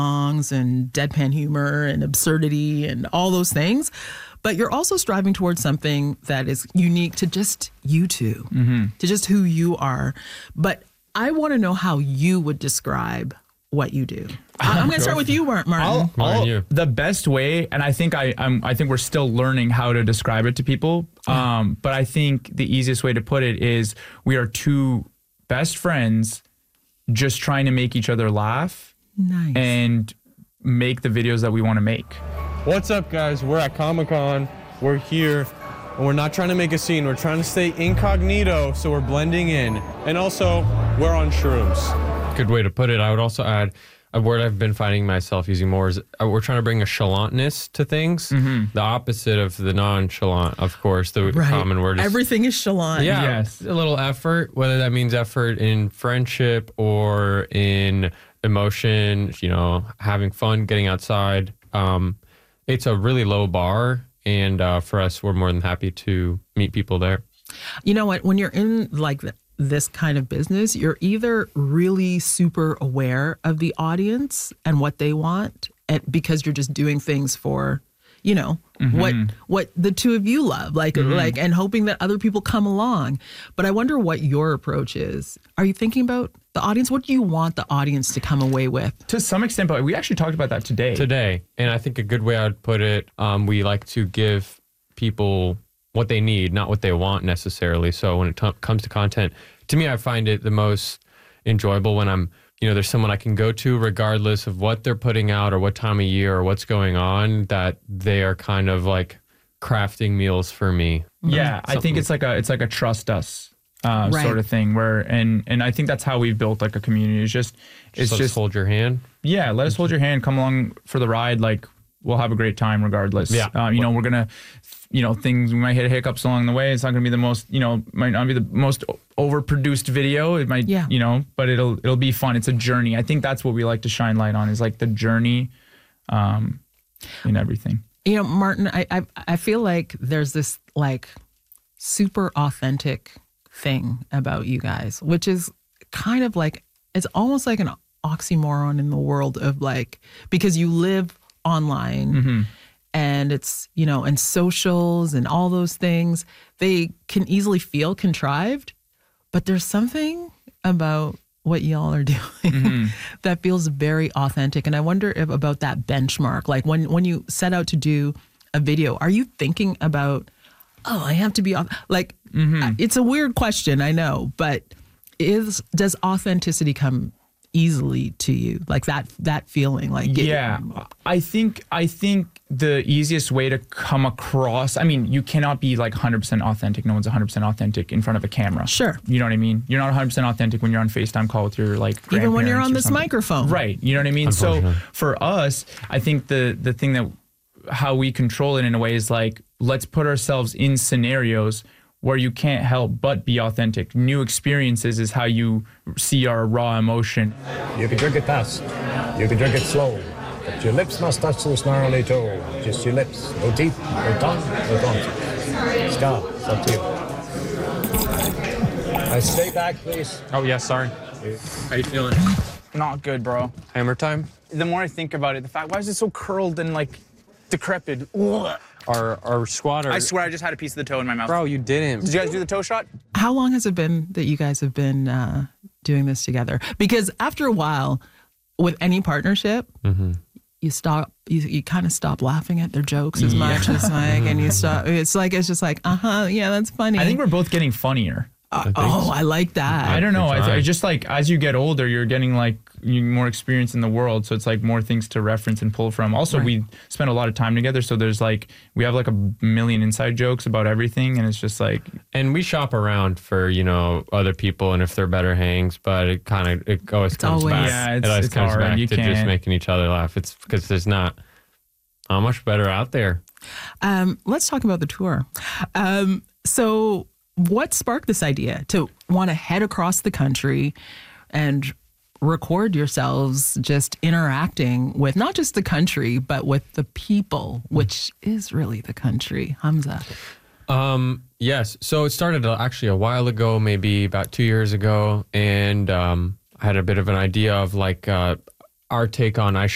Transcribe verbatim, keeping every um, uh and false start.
songs and deadpan humor and absurdity and all those things. But you're also striving towards something that is unique to just you two, mm-hmm. to just who you are. But I want to know how you would describe what you do. I'm going to start with you, Martin. I'll, I'll, the best way, and I think I I'm, I think we're still learning how to describe it to people. Yeah. Um, but I think the easiest way to put it is we are two best friends just trying to make each other laugh nice. and make the videos that we want to make. What's up, guys? We're at Comic-Con. We're here, and we're not trying to make a scene. We're trying to stay incognito, so we're blending in. And also, we're on shrooms. Good way to put it. I would also add a word I've been finding myself using more is uh, we're trying to bring a chalantness to things. Mm-hmm. The opposite of the nonchalant, of course. The right. common word is everything is chalant. Yeah, yes. A little effort, whether that means effort in friendship or in emotion, you know, having fun, getting outside. Um, it's a really low bar, and uh, for us, we're more than happy to meet people there. You know what? When you're in like the this kind of business, you're either really super aware of the audience and what they want, and because you're just doing things for, you know, mm-hmm. what what the two of you love, like mm-hmm. like, and hoping that other people come along. But I wonder what your approach is. Are you thinking about the audience? What do you want the audience to come away with? To some extent, but we actually talked about that today. Today, and I think a good way I would put it, um, we like to give people what they need, not what they want necessarily. So when it t- comes to content, to me, I find it the most enjoyable when I'm, you know, there's someone I can go to regardless of what they're putting out or what time of year or what's going on, that they are kind of like crafting meals for me. Yeah, Something. I think it's like a it's like a trust us uh, right. sort of thing where, and and I think that's how we've built like a community. It's just, it's just, just hold your hand. Yeah, let us hold your hand, come along for the ride. Like we'll have a great time regardless. Yeah, uh, you know, we're gonna. You know, things, we might hit hiccups along the way. It's not going to be the most, you know, might not be the most overproduced video. It might, yeah. you know, but it'll it'll be fun. It's a journey. I think that's what we like to shine light on, is like the journey um, in everything. You know, Martin, I, I I feel like there's this like super authentic thing about you guys, which is kind of like, it's almost like an oxymoron in the world of like, because you live online. Mm-hmm. And it's, you know, and socials and all those things, they can easily feel contrived, but there's something about what y'all are doing mm-hmm. that feels very authentic. And I wonder if about that benchmark, like when, when you set out to do a video, are you thinking about, oh, I have to be, like, mm-hmm. it's a weird question, I know, but is, does authenticity come easily to you, like that that feeling? Like it, yeah, I think I think the easiest way to come across, I mean, you cannot be like one hundred percent authentic. No one's one hundred percent authentic in front of a camera. Sure. You know what I mean? You're not one hundred percent authentic when you're on FaceTime call with your like even when you're on this something. microphone. Right. You know what I mean? So for us, I think the the thing that how we control it in a way is like, let's put ourselves in scenarios where you can't help but be authentic. New experiences is how you see our raw emotion. You can drink it fast, you can drink it slow, but your lips must touch the snarly toe. Just your lips, no teeth, no tongue, no tongue. Scott, it's up to you. I stay back, please. Oh, yeah, sorry. How you feeling? Not good, bro. Hammer time? The more I think about it, the fact, why is it so curled and like decrepit? Ugh. Our, our squatter. I swear I just had a piece of the toe in my mouth. Bro, you didn't. Did you guys do the toe shot? How long has it been that you guys have been uh, doing this together? Because after a while, with any partnership, mm-hmm. you stop, you, you kind of stop laughing at their jokes as much yeah. as like, and you stop, it's like, it's just like, uh-huh, yeah, that's funny. I think we're both getting funnier. Uh, I oh, so. I like that. I don't know. I, I just like, as you get older, you're getting like you more experience in the world. So it's like more things to reference and pull from. Also, right. we spend a lot of time together. So there's like, we have like a million inside jokes about everything. And it's just like. And we shop around for, you know, other people and if they're better hangs, but it kind of, it always it's comes always, back. Yeah, it's, it always it's comes hard. back You to can't. just making each other laugh. It's because there's not, not much better out there. Um, let's talk about the tour. Um, so what sparked this idea to want to head across the country and record yourselves just interacting with not just the country, but with the people, which is really the country? Hamza. Um, yes. So it started actually a while ago, maybe about two years ago. And um, I had a bit of an idea of like uh, our take on I